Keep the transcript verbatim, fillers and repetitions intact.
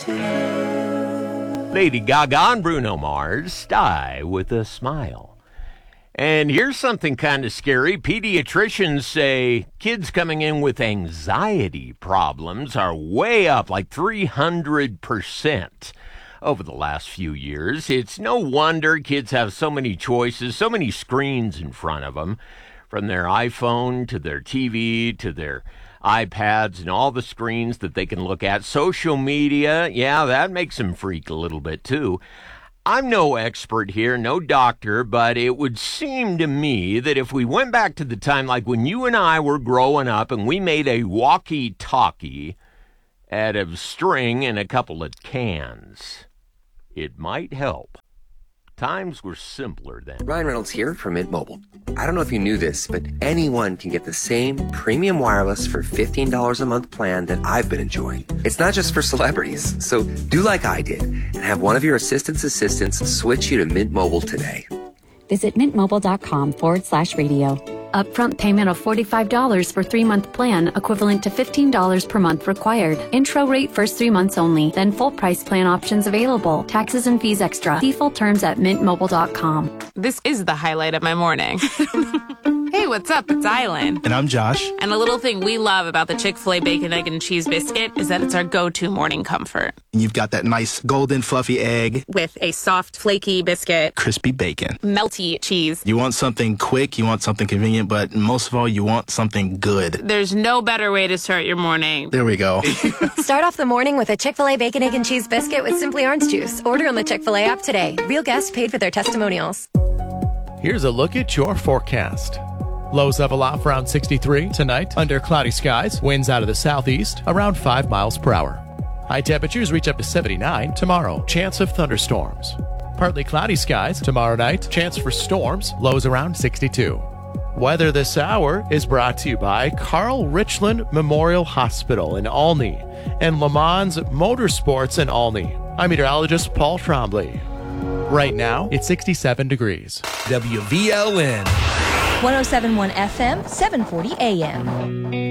Lady Gaga and Bruno Mars, Die with a Smile. And here's something kind of scary. Pediatricians say kids coming in with anxiety problems are way up, like three hundred percent over the last few years. It's no wonder kids have so many choices, so many screens in front of them, from their iPhone to their T V to their iPads and all the screens that they can look at. Social media, yeah, that makes them freak a little bit too. I'm no expert here, no doctor, but it would seem to me that if we went back to the time like when you and I were growing up and we made a walkie-talkie out of string and a couple of cans, it might help. Times were simpler then. Ryan Reynolds here from Mint Mobile. I don't know if you knew this, but anyone can get the same premium wireless for fifteen dollars a month plan that I've been enjoying. It's not just for celebrities. So do like I did and have one of your assistant's assistants switch you to Mint Mobile today. Visit mintmobile.com forward slash radio. Upfront payment of forty-five dollars for three-month plan, equivalent to fifteen dollars per month required. Intro rate first three months only, then full price plan options available. Taxes and fees extra. See full terms at mint mobile dot com. This is the highlight of my morning. Hey, what's up? It's Island. And I'm Josh. And a little thing we love about the Chick-fil-A Bacon, Egg, and Cheese Biscuit is that it's our go-to morning comfort. And you've got that nice golden fluffy egg. With a soft, flaky biscuit. Crispy bacon. Melty cheese. You want something quick, you want something convenient, but most of all, you want something good. There's no better way to start your morning. There we go. Start off the morning with a Chick-fil-A Bacon, Egg, and Cheese Biscuit with Simply Orange Juice. Order on the Chick-fil-A app today. Real guests paid for their testimonials. Here's a look at your forecast. Lows level off around sixty-three tonight under cloudy skies. Winds out of the southeast around five miles per hour. High temperatures reach up to seventy-nine tomorrow. Chance of thunderstorms. Partly cloudy skies tomorrow night. Chance for storms. Lows around sixty-two. Weather this hour is brought to you by Carl Richland Memorial Hospital in Olney and Le Mans Motorsports in Olney. I'm meteorologist Paul Trombley. Right now, it's sixty-seven degrees. W V L N. one oh seven point one F M, seven forty A M.